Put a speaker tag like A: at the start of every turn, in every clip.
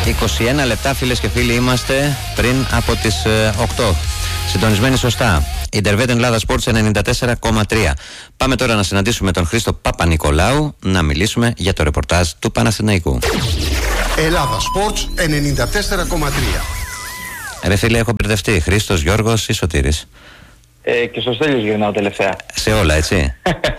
A: 21 λεπτά, φίλες και φίλοι, είμαστε πριν από τις 8. Συντονισμένοι σωστά. Ιντερβέτ Ελλάδα Sports 94,3. Πάμε τώρα να συναντήσουμε τον Χρήστο Παπα-Νικολάου να μιλήσουμε για το ρεπορτάζ του Παναθηναϊκού.
B: Ελλάδα Sports 94,3.
A: Ρε φίλε, έχω μπερδευτεί. Χρήστος, Γιώργος ή Σωτήρης?
C: Και στο Στέλιος γυρνάω τελευταία.
A: Σε όλα, έτσι.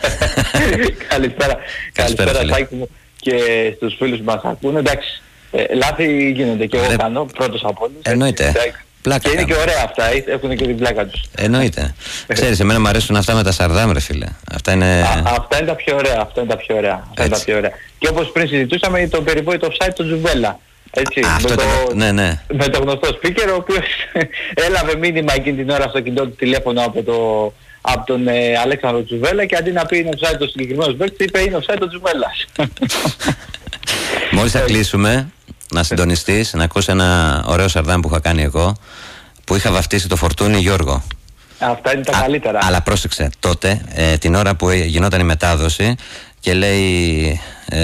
C: Καλησπέρα Σάκη μου και στους φίλους που μας ακούνε. Εντάξει, λάθη γίνονται και εγώ κάνω πρώτος από όλους.
A: Εννοείται. Πλάκα
C: και είναι και ωραία αυτά, έχουν και την πλάκα τους.
A: Εννοείται. Ξέρεις, εμένα μου αρέσουν αυτά με τα Σαρδάμ, ρε φίλε. Αυτά είναι
C: τα πιο ωραία. Και όπως πριν συζητούσαμε το περιβόητο offside του Τζουβέλα. Έτσι, με το γνωστό speaker, ο οποίος έλαβε μήνυμα εκείνη την ώρα στο κινητό του τηλέφωνο από τον Αλέξανδρο Τζουβέλα και αντί να πει είναι offside το συγκεκριμένο παίκτη, είπε είναι offside το Τζουβέλας.
A: Μόλις θα κλείσουμε, να συντονιστείς, να ακούσει ένα ωραίο Σαρδάμ που είχα κάνει εγώ, που είχα βαφτίσει το Φορτούνι Γιώργο.
C: Αυτά είναι τα καλύτερα.
A: Αλλά πρόσεξε, τότε, την ώρα που γινόταν η μετάδοση και λέει...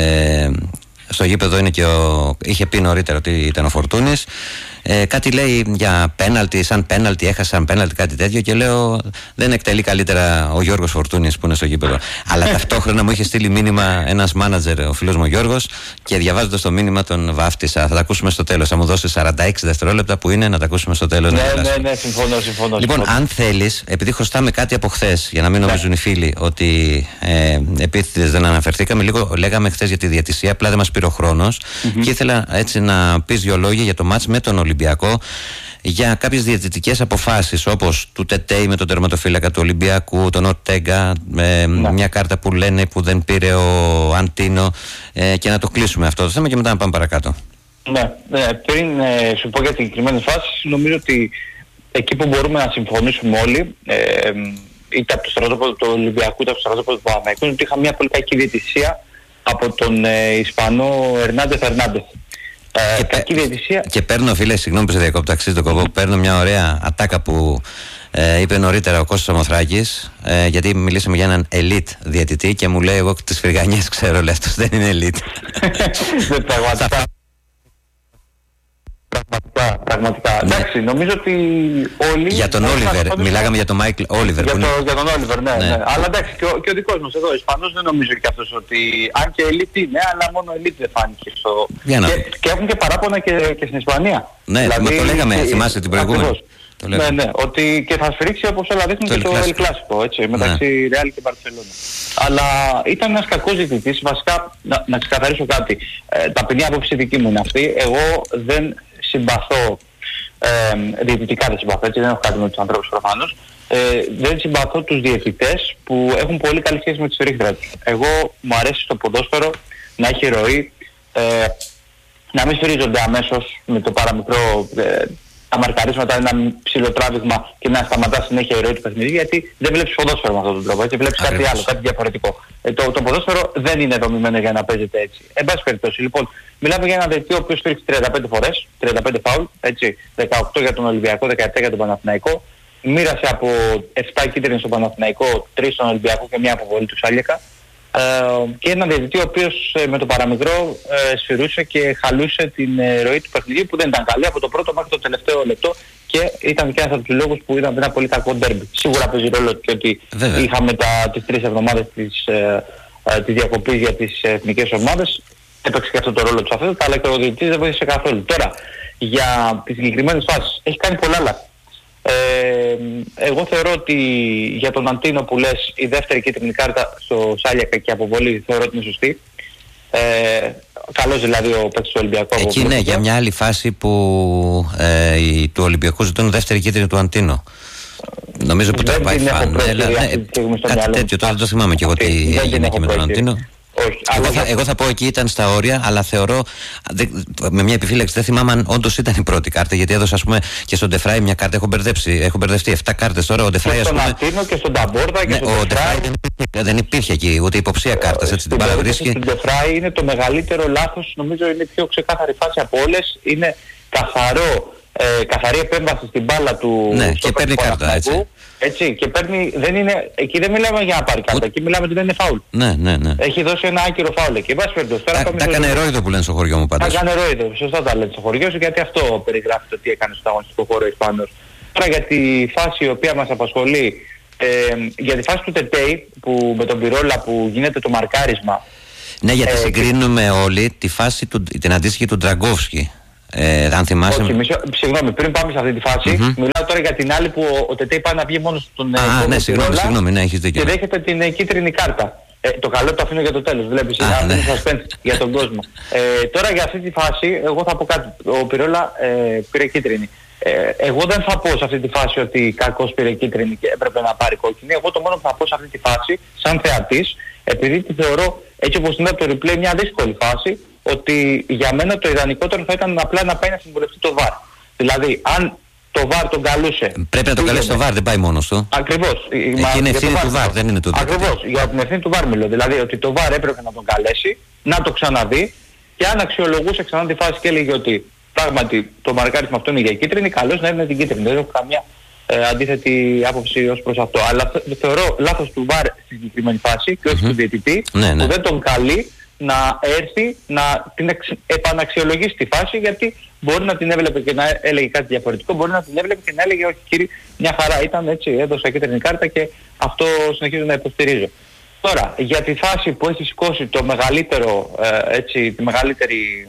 A: στο γήπεδο είναι και είχε πει νωρίτερα ότι ήταν ο Φορτούνης. Κάτι λέει για πέναλτι, σαν πέναλτι, έχασε σαν πέναλτι, κάτι τέτοιο. Και λέω, δεν εκτελεί καλύτερα ο Γιώργος Φορτούνης που είναι στο γήπεδο. Αλλά ταυτόχρονα μου είχε στείλει μήνυμα ένας μάνατζερ, ο φίλος μου ο Γιώργος, και διαβάζοντας το μήνυμα τον βάφτισα. Θα τα ακούσουμε στο τέλος. Θα μου δώσει 46 δευτερόλεπτα που είναι να τα ακούσουμε στο τέλος.
C: Ναι, συμφωνώ.
A: Λοιπόν, αν θέλεις, επειδή χρωστάμε κάτι από χθες, για να μην νομίζουν οι φίλοι ότι επίτηδες δεν αναφερθήκαμε, λίγο λέγαμε χθες για τη διαιτησία, απλά δεν μας πήρε ο χρόνος. Και ήθελα έτσι να πεις δύο λόγια για το μάτς με τον Ολυμπιακό, για κάποιες διαιτητικές αποφάσεις όπως του Τετέι με τον τερματοφύλακα του Ολυμπιακού, τον Ορτέγκα, μια κάρτα που λένε που δεν πήρε ο Αντίνο, και να το κλείσουμε αυτό το θέμα και μετά να πάμε παρακάτω.
C: Ναι, πριν σου πω για την συγκεκριμένη φάση, νομίζω ότι εκεί που μπορούμε να συμφωνήσουμε όλοι, είτε από το στρατόπεδο του Ολυμπιακού είτε από το στρατόπεδο του Παναθηναϊκού, ότι είχα μια πολύ κακή διαιτησία από τον Ισπανό Ερνάντεθ Ερνάντεθ. Κακή διαιτησία.
A: Και παίρνω, φίλε, συγγνώμη που σε διακόπτω, αξίζει το κόπο, παίρνω μια ωραία ατάκα που είπε νωρίτερα ο Κώστας Σαμοθράκης, γιατί μιλήσαμε για έναν elite διαιτητή και μου λέει, εγώ τις φρυγανιές ξέρω, λέει, αυτός δεν είναι elite.
C: Πραγματικά. Εντάξει, νομίζω ότι όλοι...
A: Για τον Όλιβερ, μιλάγαμε για τον Μάικλ Όλιβερ.
C: Για τον Όλιβερ, ναι. Αλλά εντάξει, και ο δικός μας εδώ, ο Ισπανός, δεν νομίζω και αυτός ότι... Αν και elite είναι, αλλά μόνο elite δεν φάνηκε στο... Και έχουν και παράπονα και στην Ισπανία.
A: Ναι, δηλαδή, το λέγαμε, θυμάσαι την προηγούμενη.
C: Ναι, ότι και θα σφυρίξει όπως όλα δείχνουν και το El Clásico, έτσι, μεταξύ Real και Barcelona. Αλλά ήταν ένας κακός διαιτητής. Βασικά, να ξεκαθαρίσω κάτι. Ταπεινή άποψη δική μου είναι αυτή. Εγώ δεν συμπαθώ, διαιτητικά δεν συμπαθώ, έτσι, δεν έχω κάτι με τους ανθρώπους προφανώς. Δεν συμπαθώ τους διαιτητές που έχουν πολύ καλή σχέση με τη σφυρίχτρα τους. Εγώ μου αρέσει στο ποδόσφαιρο να έχει ροή, να μην σφυρίζονται αμέσως με το παραμικρό τα μαρκαρίσματα, ένα ψηλό τράβηγμα και να σταματά συνέχεια η ροή του παιχνιδιού, γιατί δεν βλέπεις ποδόσφαιρο με αυτόν τον τρόπο, έτσι, βλέπεις κάτι άλλο, κάτι διαφορετικό. Το ποδόσφαιρο δεν είναι δομημένο για να παίζεται έτσι. Εν πάση περιπτώσει, λοιπόν, μιλάμε για ένα διαιτητή ο οποίος σφύριξε 35 φορές, 35 φάουλ, έτσι, 18 για τον Ολυμπιακό, 17 για τον Παναθηναϊκό. Μοίρασε από 7 κίτρινες στον Παναθηναϊκό, 3 στον Ολυμπιακό και μια αποβολή του Σάλιακα. Και έναν διαιτητή ο οποίος με το παραμικρό σφυρούσε και χαλούσε την ροή του παιχνιδιού, που δεν ήταν καλή από το πρώτο μέχρι το τελευταίο λεπτό, και ήταν και ένας από τους λόγους που ήταν ένα πολύ κακό ντέρμπι. Σίγουρα παίζει ρόλο και ότι είχαμε τις 3 εβδομάδες της διακοπής για τις εθνικές ομάδες, έπαιξε και αυτό το ρόλο του αφέντοτα, αλλά και ο διαιτητής δεν βοήθησε καθόλου. Τώρα, για τις συγκεκριμένες φάσεις, έχει κάνει πολλά λάθη. Εγώ θεωρώ ότι για τον Αντίνο που λες, η δεύτερη κίτρινη κάρτα στο Σάλιακα και αποβολή θεωρώ ότι είναι σωστή. Καλός δηλαδή ο παίκτης του Ολυμπιακού.
A: Εκεί ναι, για μια άλλη φάση που του Ολυμπιακού ζητούν δεύτερη κίτρινη του Αντίνο. Νομίζω που τα πάει φανέλα. Κάτι τέτοιο, τώρα δεν το θυμάμαι και εγώ τι έγινε εκεί με τον Αντίνο. Εγώ θα πω εκεί ήταν στα όρια, αλλά θεωρώ με μια επιφύλαξη, δεν θυμάμαι αν όντως ήταν η πρώτη κάρτα, γιατί έδωσα, ας πούμε, και στον Ντεφράι μια κάρτα. Έχω μπερδευτεί 7 κάρτες τώρα. Ο Ντεφράι,
C: στον Αντίνο και στον Ταμπόρτα και στον Ντεφράι.
A: Δεν υπήρχε εκεί ούτε υποψία κάρτας, έτσι την παραβρίσκει.
C: Στον Ντεφράι είναι το μεγαλύτερο λάθος, νομίζω είναι η πιο ξεκάθαρη φάση από όλες. Είναι καθαρό καθαρή επέμβαση στην μπάλα του.
A: Ναι, και παίρνει κάρτα,
C: έτσι. Και παίρνει, εκεί δεν μιλάμε για να πάρει κάρτα, εκεί μιλάμε ότι δεν είναι φάουλ.
A: Ναι.
C: Έχει δώσει ένα άκυρο φάουλ εκεί.
A: Τα έκανε ρόιδο που λένε στο χωριό μου πάντως.
C: Τα έκανε ρόιδο, σωστά τα λένε στο χωριό σου, γιατί αυτό περιγράφει το τι έκανε στο αγωνιστικό χώρο ο Ισπανός. Τώρα για τη φάση η οποία μας απασχολεί, για τη φάση του Τετέι με τον Πυρόλα που γίνεται το μαρκάρισμα.
A: Ναι, γιατί συγκρίνουμε όλοι τη φάση την αντίστοιχη του Ντραγκόφσκι. Αν θυμάσαι.
C: Όχι, συγγνώμη, πριν πάμε σε αυτή τη φάση, μιλάω τώρα για την άλλη που ο Τετέι πάει να βγει μόνο στον
A: συγγνώμη, ναι, έχεις δίκιο.
C: Και δέχεται την κίτρινη κάρτα. Το καλό το αφήνω για το τέλος, βλέπεις, είναι suspense για τον κόσμο. Τώρα για αυτή τη φάση, εγώ θα πω κάτι. Ο Πυρόλα πήρε κίτρινη. Εγώ δεν θα πω σε αυτή τη φάση ότι κακός πήρε κίτρινη και έπρεπε να πάρει κόκκινη. Εγώ το μόνο που θα πω σε αυτή τη φάση, σαν θεατής, επειδή τη θεωρώ έτσι όπως είναι από το replay μια δύσκολη φάση, ότι για μένα το ιδανικότερο θα ήταν απλά να πάει να συμβουλευτεί το VAR. Δηλαδή, αν το VAR τον καλούσε.
A: Πρέπει να τον καλέσει το VAR, δεν πάει μόνος του.
C: Ακριβώς.
A: Εκεί είναι ευθύνη του VAR, δεν είναι του VAR.
C: Ακριβώς. Για την ευθύνη του VAR μιλώ. Δηλαδή, ότι το VAR έπρεπε να τον καλέσει, να το ξαναδεί και αν αξιολογούσε ξανά τη φάση και έλεγε ότι πράγματι το μαρκάρισμα αυτό είναι για κίτρινη, καλώς να έδινε την κίτρινη. Δεν έχω καμία αντίθετη άποψη ως προς αυτό. Αλλά θεωρώ λάθος του VAR στη συγκεκριμένη φάση και όχι του διαιτητή που δεν τον καλεί να έρθει να την επαναξιολογήσει τη φάση, γιατί μπορεί να την έβλεπε και να έλεγε κάτι διαφορετικό, μπορεί να την έβλεπε και να έλεγε όχι κύριε, μια χαρά ήταν, έτσι, έδωσα κίτρινη κάρτα και αυτό συνεχίζω να υποστηρίζω. Τώρα, για τη φάση που έχει σηκώσει το μεγαλύτερο, τη μεγαλύτερη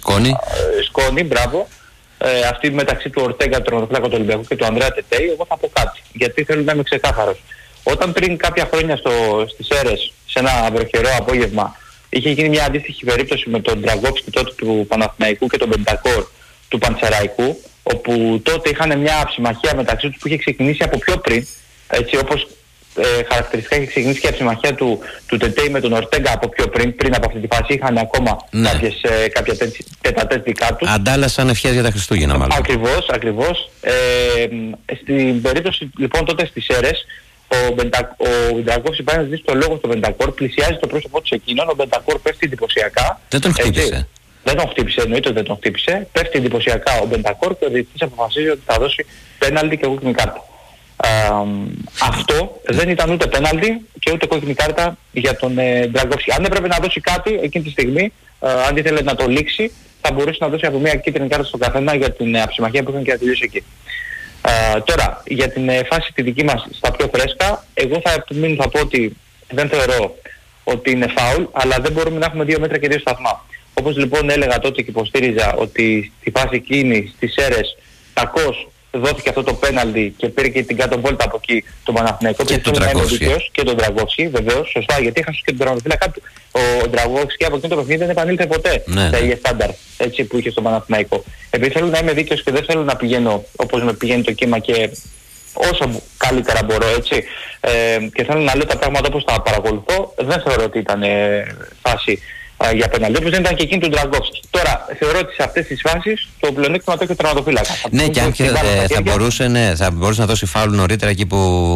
C: σκόνη, μπράβο, αυτή μεταξύ του Ορτέγκα, του τερματοφύλακα του Ολυμπιακού και του Ανδρέα Τετέι, εγώ θα πω κάτι, γιατί θέλω να είμαι ξεκάθαρος. Όταν πριν κάποια χρόνια στις Σέρρες, σε ένα βροχερό απόγευμα, είχε γίνει μια αντίστοιχη περίπτωση με τον Ντραγκόφσκι τότε του Παναθηναϊκού και τον Μπεντακόρ του Πανσεραϊκού, όπου τότε είχαν μια ψημαχία μεταξύ τους που είχε ξεκινήσει από πιο πριν, έτσι όπως χαρακτηριστικά είχε ξεκινήσει και η ψημαχία του Τετέι με τον Ορτέγκα από πιο πριν από αυτή τη φάση, είχαν ακόμα κάποια τέτα δικά τους.
A: Αντάλλασαν ευχές για τα Χριστούγεννα μάλλον.
C: Ακριβώς. Στην περίπτωση λοιπόν τότε στις Σέρρες, ο Ντραγκόφσκι πάει να ζητήσει το λόγο στον Μπεντακόρ, πλησιάζει το πρόσωπό του εκείνον, ο Μπεντακόρ πέφτει εντυπωσιακά.
A: Δεν τον χτύπησε.
C: Δεν τον χτύπησε, εννοείται ότι δεν τον χτύπησε. Πέφτει εντυπωσιακά ο Μπεντακόρ και ο διαιτητής αποφασίζει ότι θα δώσει πέναλτι και κόκκινη κάρτα. Αυτό δεν ήταν ούτε πέναλτι και ούτε κόκκινη κάρτα για τον Ντραγκόφσκι. Αν έπρεπε να δώσει κάτι εκείνη τη στιγμή, αν ήθελε να το λήξει, θα μπορούσε να δώσει από μια κίτρινη κάρτα στον καθένα για την αψημαχία που είχαν και να τελειώσει εκεί. Τώρα, για την φάση τη δική μας στα πιο φρέσκα, εγώ θα πω ότι δεν θεωρώ ότι είναι φάουλ, αλλά δεν μπορούμε να έχουμε 2 μέτρα και 2 σταθμά. Όπως λοιπόν έλεγα τότε και υποστήριζα ότι στη φάση εκείνη στις Σέρρες κακώς δόθηκε αυτό το πέναλτι και πήρε και την κάτω βόλτα από εκεί τον Παναθηναϊκό
A: και τον Ντραγκόφσκι.
C: Και τον Ντραγκόφσκι, βεβαίως, σωστά, γιατί είχαν και τον τερματοφύλακα του. Ο Ντραγκόφσκι από εκείνο το παιχνίδι δεν επανήλθε ποτέ στα ίδια στάνταρ που είχε στον Παναθηναϊκό. Επειδή θέλω να είμαι δίκαιος και δεν θέλω να πηγαίνω όπως με πηγαίνει το κύμα και όσο καλύτερα μπορώ, έτσι, και θέλω να λέω τα πράγματα όπως τα παρακολουθώ, δεν θεωρώ ότι ήταν φάση για πέναλτι, όπως δεν ήταν και εκείνη του Ντραγκόφσκι. Τώρα, θεωρώ ότι σε αυτές τις φάσεις το πλεονέκτημα το έχει ο τερματοφύλακα.
A: Ναι, και αν θα μπορούσε να δώσει φάουλ νωρίτερα εκεί που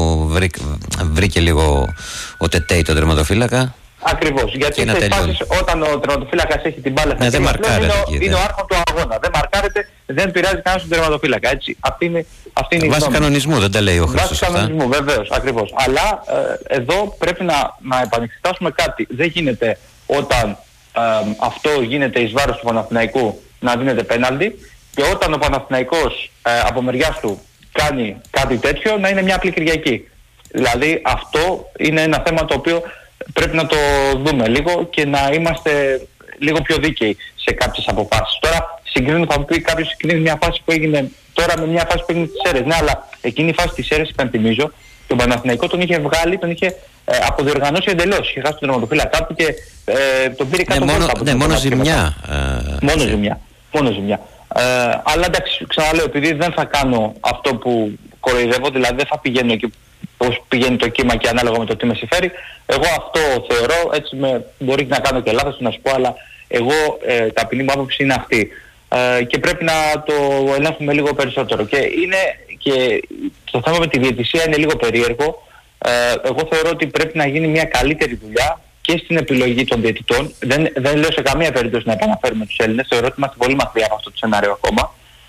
A: βρήκε λίγο ο Τετέι τον τερματοφύλακα.
C: Ακριβώς, γιατί σε φάσεις όταν ο τερματοφύλακας έχει την μπάλα
A: είναι
C: ο άρχον του αγώνα. Δεν μαρκάρεται, δεν πειράζει κανένας τον τερματοφύλακα. Έτσι. Αυτή είναι η γνώμη.
A: Βάσει κανονισμού, δεν τα λέει ο Χρήστος.
C: Βάσει κανονισμού, βεβαίως, ακριβώς. Αλλά εδώ πρέπει να επανεξετάσουμε κάτι. Δεν γίνεται όταν αυτό γίνεται εις βάρος του Παναθηναϊκού να δίνεται πέναλτι και όταν ο Παναθηναϊκός από μεριάς του κάνει κάτι τέτοιο να είναι μια απλή Κυριακή. Δηλαδή αυτό είναι ένα θέμα το οποίο πρέπει να το δούμε λίγο και να είμαστε λίγο πιο δίκαιοι σε κάποιες αποφάσεις. Τώρα θα πει κάποιος συγκρίνει μια φάση που έγινε τώρα με μια φάση που έγινε στις Σέρρες. Ναι, αλλά εκείνη η φάση της Σέρρες, υπενθυμίζω, τον Παναθηναϊκό τον είχε βγάλει, τον είχε αποδιοργανώσει εντελώς. Είχε χάσει τον τερματοφύλακα του και τον πήρε κάτω
A: μόνο ζημιά.
C: Μόνο ζημιά. Αλλά εντάξει, ξαναλέω, επειδή δεν θα κάνω αυτό που κοροϊδεύω, δηλαδή δεν θα πηγαίνω εκεί πώς πηγαίνει το κύμα και ανάλογα με το τι με συμφέρει. Εγώ αυτό θεωρώ, έτσι μπορεί να κάνω και λάθος να σου πω, αλλά εγώ ταπεινή μου άποψη είναι αυτή. Και πρέπει να το ελέγχουμε λίγο περισσότερο. Και το θέμα με τη διαιτησία είναι λίγο περίεργο. Εγώ θεωρώ ότι πρέπει να γίνει μια καλύτερη δουλειά και στην επιλογή των διαιτητών. Δεν λέω σε καμία περίπτωση να επαναφέρουμε τους Έλληνες. Θεωρώ ότι είμαστε πολύ μακριά από αυτό το σενάριο ακόμα.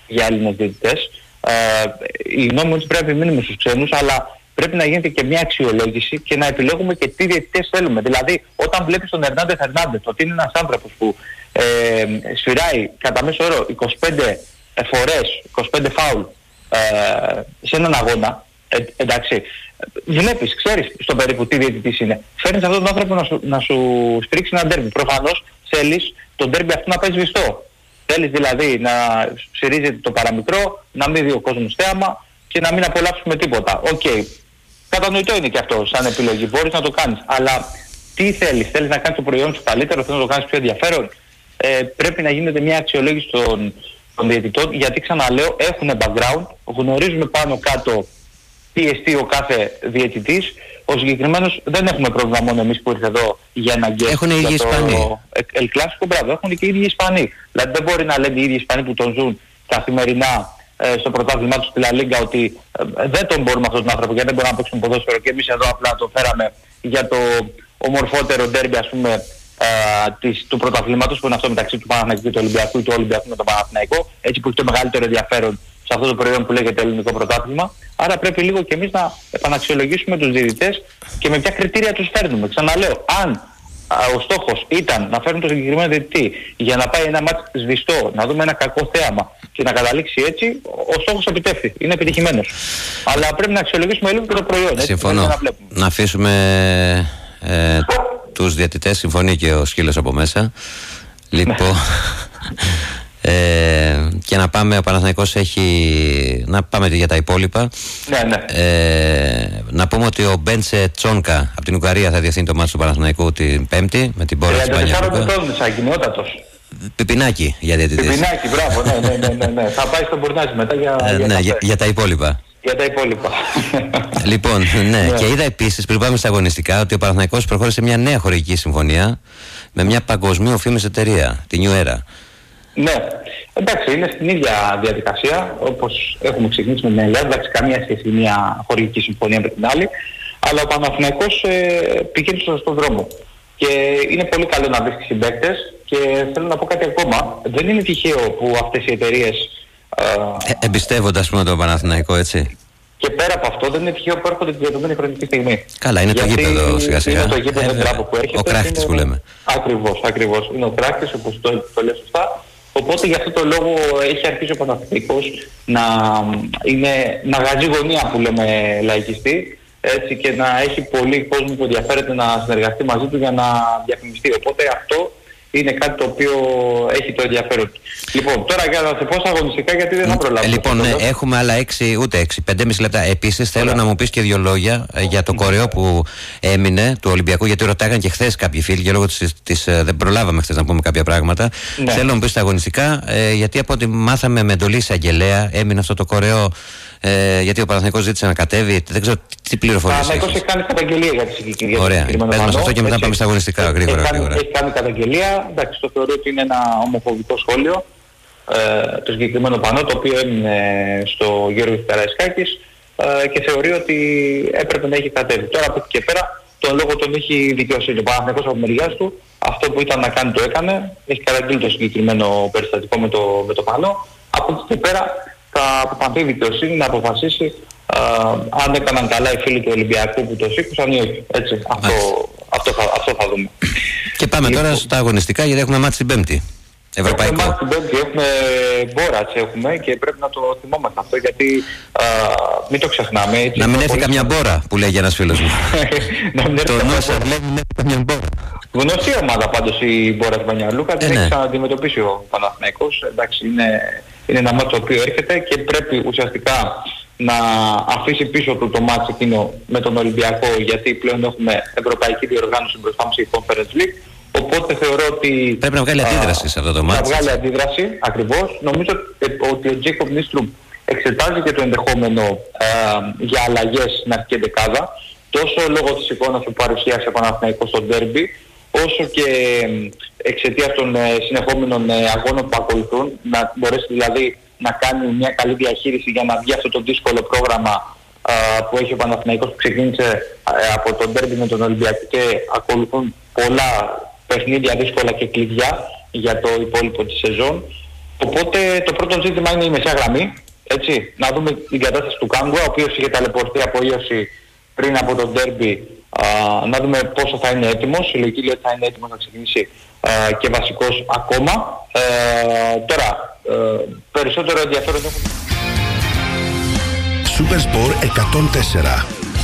C: για Έλληνες διαιτητές. Η γνώμη μου πρέπει να επιμείνουμε στους ξένους, αλλά πρέπει να γίνεται και μια αξιολόγηση και να επιλέγουμε και τι διαιτητές θέλουμε. Δηλαδή, όταν βλέπεις τον Ερνάντε Φερνάντες ότι είναι ένας άνθρωπος που σφυράει κατά μέσο όρο 25 φορές, 25 φάουλ σε έναν αγώνα, εντάξει, βλέπεις, ξέρεις στο περίπου τι διαιτητής είναι. Φέρνεις αυτόν τον άνθρωπο να σου στρίξει ένα ντέρμπι. Προφανώς θέλεις το ντέρμπι αυτό να παίζει σβηστό. Θέλεις δηλαδή να σφυρίζεται το παραμικρό, να μην δει ο κόσμος θέαμα και να μην απολαύσουμε τίποτα. Οκ. Κατανοητό είναι και αυτό σαν επιλογή. Μπορείς να το κάνεις. Αλλά τι θέλεις? Θέλεις να κάνεις το προϊόν σου καλύτερο, θέλεις να το κάνεις πιο ενδιαφέρον? Πρέπει να γίνεται μια αξιολόγηση των διαιτητών, γιατί ξαναλέω έχουν background, γνωρίζουμε πάνω κάτω τι εστί ο κάθε διαιτητής. Ο συγκεκριμένος δεν έχουμε πρόβλημα μόνο εμείς που ήρθε εδώ για ένα γκέτ.
A: Έχουν οι ίδιοι Ισπανοί.
C: El Clásico, μπράβο, έχουν και οι ίδιοι Ισπανοί. Δηλαδή δεν μπορεί να λένε οι ίδιοι Ισπανοί που τον ζουν καθημερινά στο πρωτάθλημά του στη Λα Λίγκα ότι δεν τον μπορούμε αυτόν τον άνθρωπο γιατί δεν μπορούμε να παίξουμε ποδόσφαιρο και εμείς εδώ απλά το φέραμε για το ομορφότερο ντέρμπι, ας πούμε, του πρωταθλήματος, που είναι αυτό μεταξύ του Παναθηναϊκού και του Ολυμπιακού ή του Ολυμπιακού με τον Παναθηναϊκό, έτσι που έχει το μεγαλύτερο ενδιαφέρον σε αυτό το προϊόν που λέγεται ελληνικό πρωτάθλημα. Άρα πρέπει λίγο και εμείς να επαναξιολογήσουμε τους διαιτητές και με ποια κριτήρια τους φέρνουμε. Ξαναλέω, αν ο στόχος ήταν να φέρουν το συγκεκριμένο διαιτητή για να πάει ένα μάτι σβηστό, να δούμε ένα κακό θέαμα και να καταλήξει έτσι, ο στόχος επιτεύχθη. Είναι επιτυχημένος. Αλλά πρέπει να αξιολογήσουμε λίγο και το προϊόν.
A: Συμφωνώ. Να αφήσουμε τους διαιτητές, συμφωνεί και ο Σκύλος από μέσα. Λοιπόν, και να πάμε, ο Παναθηναϊκός έχει, να πάμε για τα υπόλοιπα.
C: Ναι.
A: Να πούμε ότι ο Μπέντσε Τσόνκα από την Ουγγαρία θα διευθύνει το μάτι του Παναθηναϊκού την Πέμπτη με την Μπόρα της Μπανιαλούκα. Πιπινάκι για διαιτητής.
C: Πιπινάκι, μπράβο, ναι. Θα πάει στον Μπουρνάζι μετά
A: για τα υπόλοιπα.
C: Για τα υπόλοιπα.
A: Λοιπόν, ναι, και είδα επίσης πριν πάμε στα αγωνιστικά ότι ο Παναθηναϊκός προχώρησε μια νέα χορηγική συμφωνία με μια παγκοσμίου φήμης εταιρεία, τη New Era.
C: Ναι, εντάξει, είναι στην ίδια διαδικασία όπως έχουμε ξεκινήσει με την Ελλάδα. Εντάξει, καμία σχέση μια χορηγική συμφωνία με την άλλη, αλλά ο Παναθηναϊκός πηγαίνει στο σωστό δρόμο. Και είναι πολύ καλό να βρίσκει συμπαίκτες και θέλω να πω κάτι ακόμα. Δεν είναι τυχαίο που αυτές οι εταιρείες
A: εμπιστεύονται, ας πούμε, τον Παναθηναϊκό, έτσι.
C: Και πέρα από αυτό δεν είναι τυχαίο που έρχονται τη δεδομένη χρονική στιγμή.
A: Καλά, είναι γιατί το γήπεδο σιγά σιγά.
C: Είναι το γήπεδο που έρχεται.
A: Ο κράχτης που λέμε.
C: Ακριβώς. Είναι ο κράχτης, όπως το λέω σωστά. Οπότε γι' αυτό το λόγο έχει αρχίσει ο Παναθηναϊκός να είναι μαγαζί γωνία που λέμε λαϊκιστή, έτσι, και να έχει πολύ κόσμο που ενδιαφέρεται να συνεργαστεί μαζί του για να διαφημιστεί. Οπότε αυτό είναι κάτι το οποίο έχει το ενδιαφέρον. Λοιπόν, τώρα για να σε πω στα αγωνιστικά, γιατί δεν θα προλάβω.
A: Λοιπόν, έχουμε άλλα 5,5 λεπτά. Επίσης θέλω να μου πεις και δύο λόγια για το κορεό που έμεινε του Ολυμπιακού, γιατί ρωτάγαν και χθες κάποιοι φίλοι και λόγω δεν προλάβαμε χθες να πούμε κάποια πράγματα. Ναι. Θέλω να μου πεις τα αγωνιστικά, γιατί από ό,τι μάθαμε με εντολή εισαγγελέα έμεινε αυτό το κορεό. Γιατί ο Παναθηναϊκός ζήτησε να κατέβει, δεν ξέρω τι πληροφορίες έχεις.
C: Ο Παναθηναϊκός έχει κάνει καταγγελία για τη συγκεκριμένη.
A: Ωραία, πες μας αυτό και μετά πάμε στα αγωνιστικά γρήγορα.
C: Έχει κάνει καταγγελία, εντάξει, το θεωρώ ότι είναι ένα ομοφοβικό σχόλιο, το συγκεκριμένο πανό, το οποίο έμεινε στο Γιώργος Καραϊσκάκης και θεωρεί ότι έπρεπε να έχει κατέβει. Τώρα από εκεί και πέρα τον λόγο τον έχει δικαιοσύνη. Ο Παναθηναϊκός από μεριάς του αυτό που ήταν να κάνει το έκανε, έχει καταγγείλει το συγκεκριμένο περιστατικό με το πανό. Από εκεί και πέρα θα αποφανθεί η δικαιοσύνη να αποφασίσει αν έκαναν καλά οι φίλοι του Ολυμπιακού που το σήκωσαν ή όχι. Έτσι, αυτό θα δούμε.
A: Και πάμε τώρα στα αγωνιστικά, γιατί έχουμε μάτς την Πέμπτη. Ευρωπαϊκό.
C: Έχουμε μάτς την Πέμπτη, έχουμε Μπόρατς και πρέπει να το θυμόμαστε αυτό, γιατί μην το ξεχνάμε. Έτσι,
A: να μην έρθει καμιά μπόρα που λέγει ένας φίλος μου. Το νόσα λέει μην έρθει καμιά μπόρα.
C: Γνωστή ομάδα πάντως η Μπόρα της Μπανιαλούκα, την έχει ξαναντιμετωπίσει ο Παναθηναϊκός. Εντάξει, είναι ένα μάτσο το οποίο έρχεται και πρέπει ουσιαστικά να αφήσει πίσω του το μάτσο εκείνο με τον Ολυμπιακό, γιατί πλέον έχουμε ευρωπαϊκή διοργάνωση μπροστά μας η Conference League. Οπότε θεωρώ ότι
A: πρέπει να βγάλει αντίδραση σε αυτό το μάτσο.
C: Να βγάλει αντίδραση, ακριβώς. Νομίζω ότι ο Τζέικοπ Νίστρουμ εξετάζει και το ενδεχόμενο για αλλαγές στην αρχική δεκάδα, τόσο λόγω της εικόνας που παρουσίασε ο Παναθηναϊκός στο ντέρμπι, όσο και εξαιτίας των συνεχόμενων αγώνων που ακολουθούν, να μπορέσει δηλαδή να κάνει μια καλή διαχείριση για να βγει αυτό το δύσκολο πρόγραμμα που έχει ο Παναθηναϊκός, που ξεκίνησε από τον ντέρμπι με τον Ολυμπιακό και ακολουθούν πολλά παιχνίδια δύσκολα και κλειδιά για το υπόλοιπο της σεζόν. Οπότε το πρώτο ζήτημα είναι η μεσαία γραμμή. Έτσι, να δούμε την κατάσταση του Κάγκουα, ο οποίος είχε ταλαιπωρηθεί από ίωση πριν από το ντέρμπι. Να δούμε πόσο θα είναι έτοιμος. Η λογική λέει ότι θα είναι έτοιμος να ξεκινήσει και βασικός ακόμα. Τώρα, περισσότερο ενδιαφέρον έχουν...
B: Supersport 104.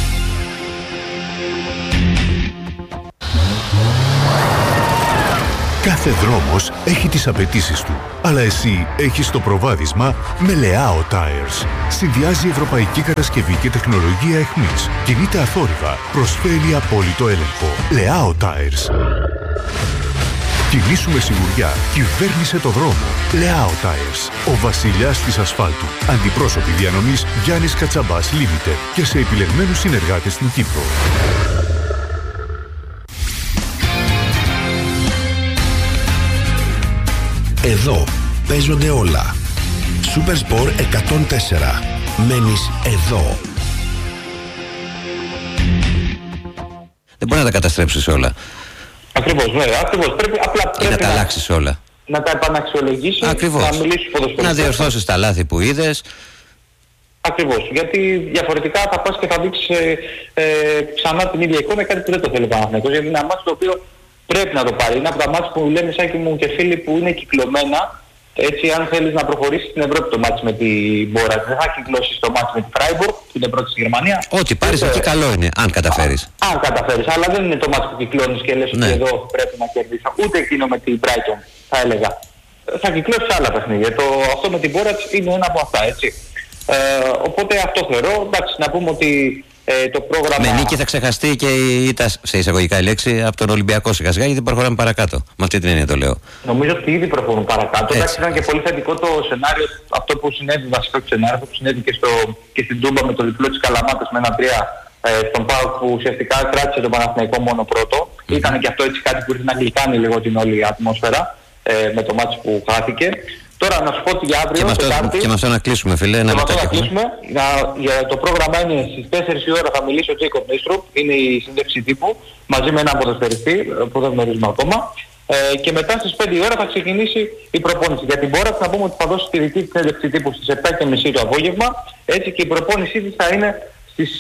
D: Κάθε δρόμος έχει τις απαιτήσεις του, αλλά εσύ έχεις το προβάδισμα με Leao Tires. Συνδυάζει ευρωπαϊκή κατασκευή και τεχνολογία εχμής. Κινείται αθόρυβα, προσφέρει απόλυτο έλεγχο. Leao Tires. Κινήσου με σιγουριά, κυβέρνησε το δρόμο. Leao Tires. Ο βασιλιάς της ασφάλτου. Αντιπρόσωποι διανομής Γιάννης Κατσαμπάς Limited και σε επιλεγμένους συνεργάτες στην Κύπρο.
B: Εδώ παίζονται όλα. Supersport 104. Μένεις εδώ.
A: Δεν μπορεί να τα καταστρέψεις όλα.
C: Ακριβώς, ναι, ακριβώς. Πρέπει
A: να τα αλλάξεις όλα.
C: Να τα επαναξιολογήσεις,
A: ακριβώς.
C: Να μιλήσεις ποδοσφαιριστές.
A: Να διορθώσεις τα λάθη που είδες.
C: Ακριβώς, γιατί διαφορετικά θα πας και θα δείξεις ξανά την ίδια εικόνα, κάτι που δεν το θέλει ο Παναθηναϊκός. Γιατί είναι ένα μάτι το οποίο πρέπει να το πάρει. Είναι από τα μάτς που λένε Σάκη μου και φίλοι που είναι κυκλωμένα. Έτσι, αν θέλεις να προχωρήσεις στην Ευρώπη το μάτς με την Μπόρα, δεν θα κυκλώσεις το μάτς με τη Φράιμπουργκ, που είναι πρώτη στη Γερμανία.
A: Ό,τι πάρεις εκεί καλό είναι, αν καταφέρεις.
C: Αν καταφέρεις, αλλά δεν είναι το μάτς που κυκλώνεις και λες ότι εδώ πρέπει να κερδίσεις. Ούτε εκείνο με την Brighton, θα έλεγα. Θα κυκλώσεις άλλα παιχνίδια. Αυτό με την Μπόρα είναι ένα από αυτά, έτσι. Οπότε αυτό θεωρώ. Εντάξει, να πούμε ότι το πρόγραμμα...
A: Με νίκη θα ξεχαστεί και η ήττα, σε εισαγωγικά η λέξη, από τον Ολυμπιακό σιγά σιγά, γιατί προχωράμε παρακάτω. Με αυτή την έννοια το λέω.
C: Νομίζω ότι ήδη προχωρούν παρακάτω. Εντάξει, ήταν και πολύ θετικό το σενάριο, αυτό που συνέβη, βασικό σενάριο, αυτό που συνέβη και στην Τούμπα με το διπλό της Καλαμάτας με 1-3 στον ΠΑΟΚ, που ουσιαστικά κράτησε τον Παναθηναϊκό μόνο πρώτο. Ήταν και αυτό έτσι κάτι που ήρθε να γλυκάνει λίγο την όλη ατμόσφαιρα με το μάτι που χάθηκε. Τώρα να σου πω ότι για αύριο
A: και με αυτό να κλείσουμε, φίλε.
C: Και με αυτό να κλείσουμε. Για το πρόγραμμα είναι στις 4 η ώρα θα μιλήσει ο Τζέικοπ Νίστρουπ. Είναι η συνέντευξη τύπου μαζί με έναν ποδοσφαιριστή που δεν γνωρίζουμε ακόμα. Και μετά στις 5 η ώρα θα ξεκινήσει η προπόνηση. Για την Μπόρα να πούμε ότι θα δώσει τη δική της συνέντευξη τύπου στις 7:30 το απόγευμα. Έτσι, και η προπόνησή της θα είναι στις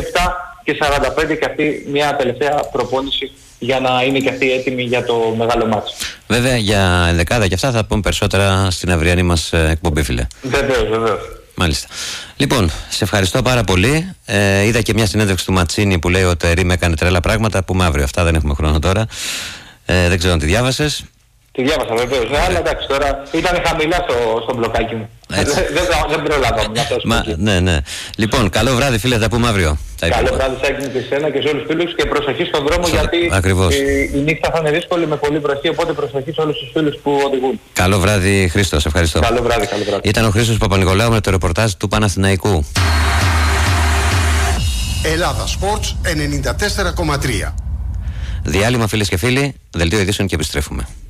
C: 7:45 και αυτή μια τελευταία προπόνηση για να είναι και αυτή έτοιμη για το μεγάλο μάτσο.
A: Βέβαια για ενδεκάδα και αυτά θα πούμε περισσότερα στην αυριανή μας εκπομπή, φίλε.
C: Βεβαίως, βεβαίως.
A: Μάλιστα. Λοιπόν, σε ευχαριστώ πάρα πολύ. Είδα και μια συνέντευξη του Ματσίνη που λέει ότι Ρήμ έκανε τρέλα πράγματα. Πούμε αύριο. Αυτά δεν έχουμε χρόνο τώρα. Δεν ξέρω αν τη διάβασες.
C: Τη διάβασα βεβαίως, αλλά εντάξει τώρα ήταν χαμηλά στο μπλοκάκι μου. Δεν προλάβαμε.
A: Ναι. Λοιπόν, καλό βράδυ, φίλε, θα πούμε αύριο.
C: Καλό βράδυ, Σάκη μου, και εσένα και σε όλους τους φίλους, και προσοχή στον δρόμο, γιατί η νύχτα θα είναι δύσκολη με πολύ βροχή, οπότε προσοχή σε όλους τους φίλους που οδηγούν.
A: Καλό βράδυ, Χρήστο, σε ευχαριστώ.
C: Καλό βράδυ.
A: Ήταν ο Χρήστος Παπα-Νικολάου με το ρεπορτάζ του Παναθηναϊκού.
B: Ελλάδα Sports 94,3.
A: Διάλειμμα, φίλες και φίλοι, δελτίο ειδήσεων και επιστρέφουμε.